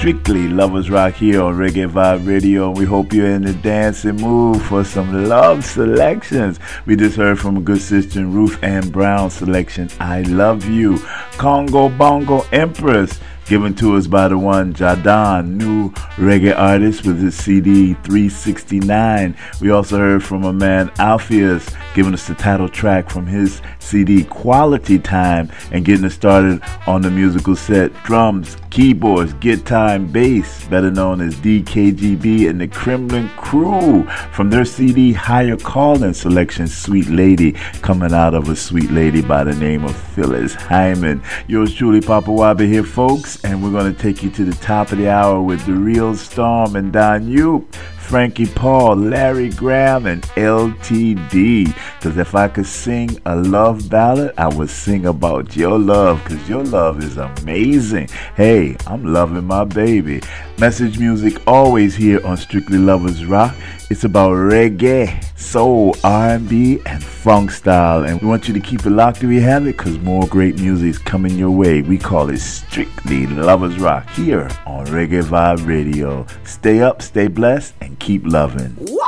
Strictly Lovers Rock here on Reggae Vibe Radio. We hope you're in the dancing mood for some love selections. We just heard from a good sister, Ruth Ann Brown selection, I Love You. Congo Bongo Empress, given to us by the one Jadan, new reggae artist with his CD 369. We also heard from a man Alpheus, giving us the title track from his CD Quality Time and getting us started on the musical set. Drums, keyboards, guitar and bass, better known as DKGB and the Kremlin Crew, from their CD Higher Calling selection, Sweet Lady, coming out of a sweet lady by the name of Phyllis Hyman. Yours truly, Papa Wabi here, folks, and we're going to take you to the top of the hour with The Real Storm and Don Yoop, Frankie Paul, Larry Graham, and LTD. Because if I could sing a love ballad, I would sing about your love, because your love is amazing. Hey, I'm loving my baby. Message music always here on Strictly Lovers Rock. It's about reggae, soul, R&B, and funk style. And we want you to keep it locked if we have it, because more great music is coming your way. We call it Strictly Lovers Rock here on Reggae Vibe Radio. Stay up, stay blessed, and keep loving. What?